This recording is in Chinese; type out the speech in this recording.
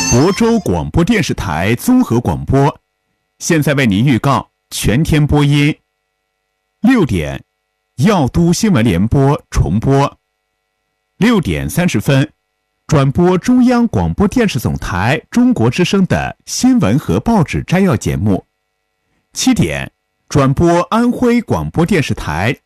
亳州广播电视台综合广播，现在为您预告全天播音。6点，耀都新闻联播重播。6点30分，转播中央广播电视总台中国之声的新闻和报纸摘要节目。7点，转播安徽广播电视台